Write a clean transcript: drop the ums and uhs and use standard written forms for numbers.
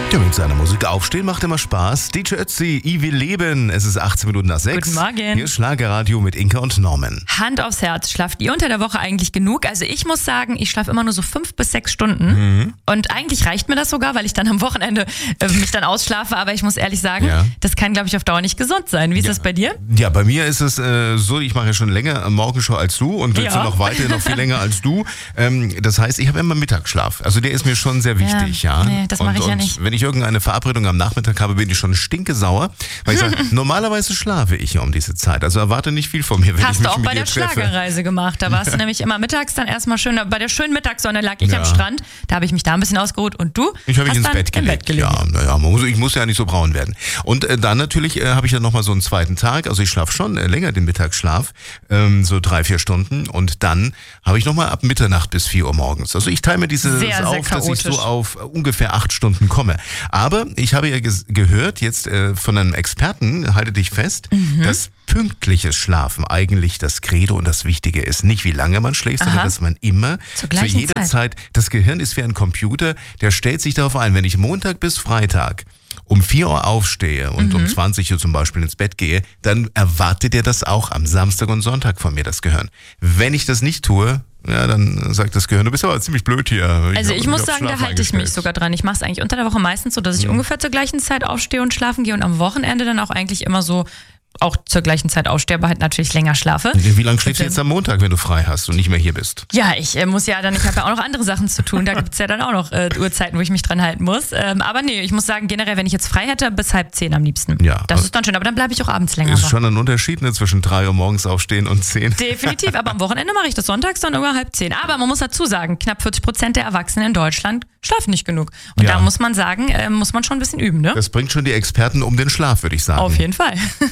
Ja, mit seiner Musik aufstehen macht immer Spaß. DJ Ötzi, I will leben. Es ist 18 Minuten nach 6. Guten Morgen. Hier ist Schlagerradio mit Inka und Norman. Hand aufs Herz, schlaft ihr unter der Woche eigentlich genug? Also ich muss sagen, ich schlafe immer nur so 5 bis 6 Stunden. Und eigentlich reicht mir das sogar, weil ich dann am Wochenende mich dann ausschlafe. Aber ich muss ehrlich sagen, das kann, glaube ich, auf Dauer nicht gesund sein. Wie ist das bei dir? Ja, bei mir ist es so, ich mache ja schon länger Morgenshow als du und willst du noch weiter, noch viel länger als du. Das heißt, ich habe immer Mittagsschlaf. Also der ist mir schon sehr wichtig. Ja. Nee, das mache ich ja nicht. Wenn ich irgendeine Verabredung am Nachmittag habe, bin ich schon stinkesauer. Weil ich sage, normalerweise schlafe ich ja um diese Zeit. Also erwarte nicht viel von mir, wenn ich mich mit dir treffe. Hast du auch bei der Schlagerreise gemacht. Da warst du nämlich immer mittags dann erstmal schön, bei der schönen Mittagssonne lag ich am Strand. Da habe ich mich da ein bisschen ausgeruht. Und du? Ich habe mich ins Bett gelegt. Ja, ich muss ja nicht so braun werden. Und dann natürlich habe ich dann nochmal so einen zweiten Tag. Also ich schlafe schon länger den Mittagsschlaf, so 3-4 Stunden. Und dann habe ich nochmal ab Mitternacht bis 4 Uhr morgens. Also ich teile mir dieses auf, dass ich so auf ungefähr 8 Stunden komme. Aber ich habe ja gehört jetzt von einem Experten, halte dich fest, dass pünktliches Schlafen eigentlich das Credo und das Wichtige ist. Nicht wie lange man schläft, sondern dass man immer zu jeder Zeit, das Gehirn ist wie ein Computer, der stellt sich darauf ein, wenn ich Montag bis Freitag um 4 Uhr aufstehe und um 20 Uhr zum Beispiel ins Bett gehe, dann erwartet er das auch am Samstag und Sonntag von mir, das Gehirn. Wenn ich das nicht tue, ja, dann sagt das Gehirn, du bist aber ziemlich blöd hier. Also ich muss sagen, da halte ich mich sogar dran. Ich mache es eigentlich unter der Woche meistens so, dass ich ungefähr zur gleichen Zeit aufstehe und schlafen gehe und am Wochenende dann auch eigentlich immer so auch zur gleichen Zeit aufstehe, aber halt natürlich länger schlafe. Wie lange schläfst du jetzt am Montag, wenn du frei hast und nicht mehr hier bist? Ja, ich habe ja auch noch andere Sachen zu tun. Da gibt es ja dann auch noch Uhrzeiten, wo ich mich dran halten muss. Aber nee, ich muss sagen, generell, wenn ich jetzt frei hätte, bis 9:30 am liebsten. Ja, das ist dann schön, aber dann bleibe ich auch abends länger. Ist schon ein Unterschied, ne, zwischen 3 Uhr morgens aufstehen und 10. Definitiv, aber am Wochenende mache ich das sonntags dann über 9:30. Aber man muss dazu sagen, knapp 40% der Erwachsenen in Deutschland schlafen nicht genug. Und da muss man sagen, muss man schon ein bisschen üben, ne? Das bringt schon die Experten um den Schlaf, würde ich sagen. Auf jeden Fall.